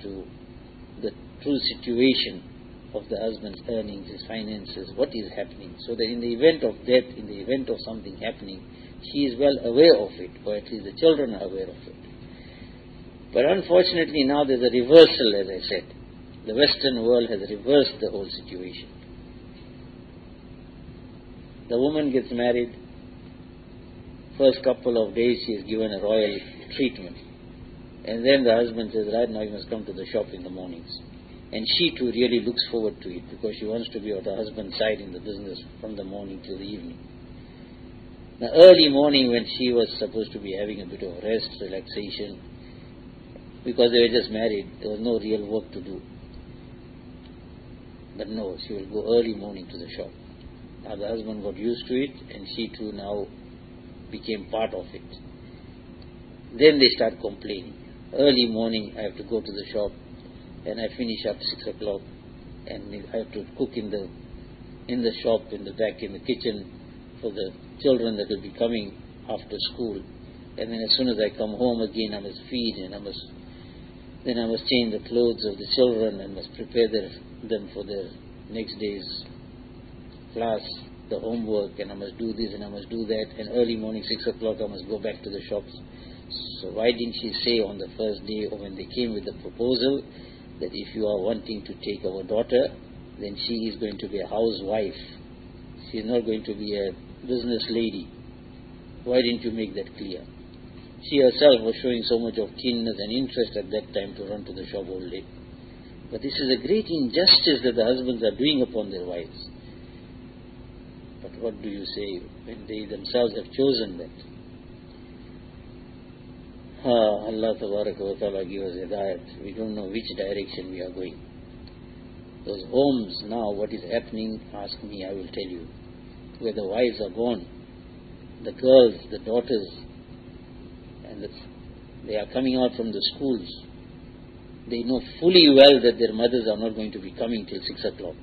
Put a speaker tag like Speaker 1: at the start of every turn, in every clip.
Speaker 1: to the true situation of the husband's earnings, his finances, what is happening, so that in the event of death, in the event of something happening, she is well aware of it, or at least the children are aware of it. But unfortunately now there's a reversal, as I said. The Western world has reversed the whole situation. The woman gets married, first couple of days she is given a royal treatment. And then the husband says, right now you must come to the shop in the mornings. And she too really looks forward to it because she wants to be on the husband's side in the business from the morning till the evening. The early morning when she was supposed to be having a bit of rest, relaxation, because they were just married, there was no real work to do. But no, she will go early morning to the shop. Now the husband got used to it and she too now became part of it. Then they start complaining. Early morning I have to go to the shop and I finish up 6 o'clock and I have to cook in the shop, in the back, in the kitchen for the children that will be coming after school. And then as soon as I come home again I must feed and I must change the clothes of the children and must prepare them for their next day's class, the homework, and I must do this and I must do that, and early morning 6 o'clock I must go back to the shops. So why didn't she say on the first day or when they came with the proposal that if you are wanting to take our daughter, then she is going to be a housewife. She is not going to be a business lady. Why didn't you make that clear? She herself was showing so much of keenness and interest at that time to run to the shop all day. But this is a great injustice that the husbands are doing upon their wives. But what do you say when they themselves have chosen that? Allah Tabaraka wa Ta'ala give us hidayat. We don't know which direction we are going. Those homes now, what is happening, ask me, I will tell you. Where the wives are gone, the girls, the daughters, and they are coming out from the schools. They know fully well that their mothers are not going to be coming till 6 o'clock.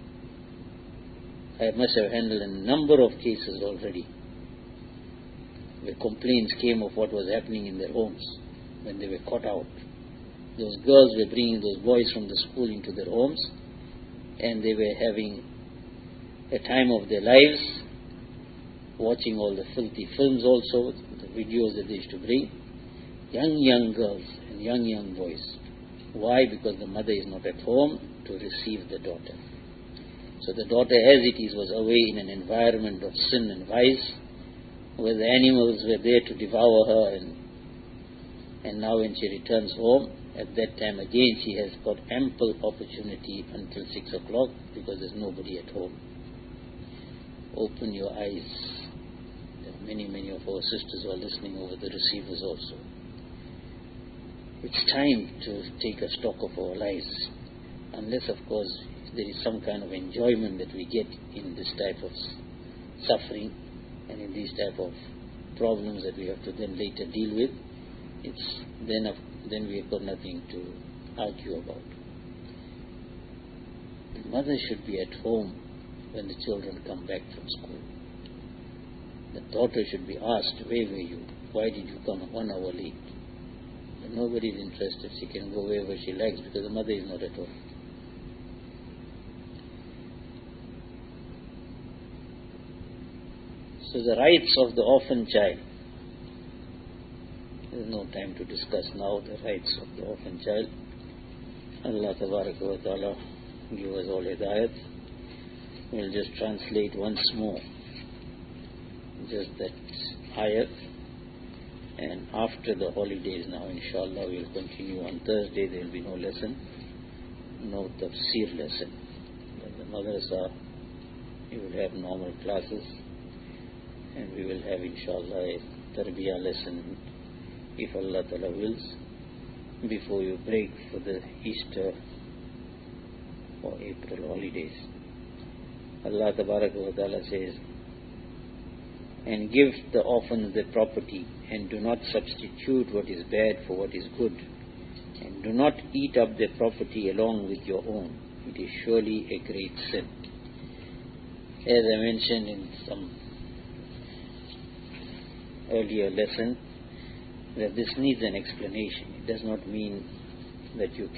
Speaker 1: I must have handled a number of cases already where complaints came of what was happening in their homes when they were caught out. Those girls were bringing those boys from the school into their homes and they were having a time of their lives, watching all the filthy films also, the videos that they used to bring. Young girls and young boys. Why? Because the mother is not at home to receive the daughter. So the daughter, as it is, was away in an environment of sin and vice, where the animals were there to devour her, and now when she returns home, at that time again she has got ample opportunity until 6 o'clock because there's nobody at home. Open your eyes. There are many of our sisters who are listening over the receivers also. It's time to take a stock of our lives, unless of course there is some kind of enjoyment that we get in this type of suffering and in these type of problems that we have to then later deal with. Then we have got nothing to argue about. The mother should be at home when the children come back from school. The daughter should be asked, where were you? Why did you come 1 hour late? But nobody is interested. She can go wherever she likes because the mother is not at home. So the rights of the orphan child. There is no time to discuss now the rights of the orphan child. Allah Tabaraka wa Ta'ala give us all hidayat. We'll just translate once more just that ayat, and after the holidays now inshallah we'll continue. On Thursday there will be no lesson, no tafsir lesson. But the madrasa, we will have normal classes, and we will have inshallah a tarbiyah lesson if Allah Ta'ala wills before you break for the Easter or April holidays. Allah Tabaraka wa Ta'ala says, and give the orphans their property, and do not substitute what is bad for what is good, and do not eat up their property along with your own. It is surely a great sin. As I mentioned in some earlier lesson, that this needs an explanation. It does not mean that you